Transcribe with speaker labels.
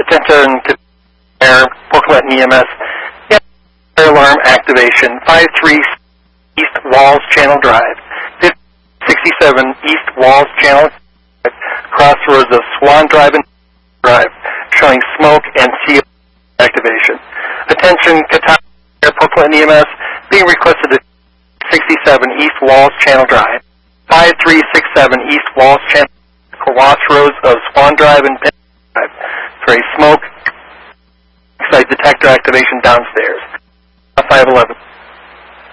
Speaker 1: Attention, Air, Portland EMS. Fire alarm activation. 53 East Walls Channel Drive. 67 East Walls Channel Drive. Crossroads of Swan Drive and Drive, showing smoke and seal activation. Attention, Qatar Air, Portland EMS, being requested at 67 East Walls Channel Drive. 5367 East Walls Channel, crossroads of Swan Drive and Penn Drive. For a smoke site detector activation downstairs. 511.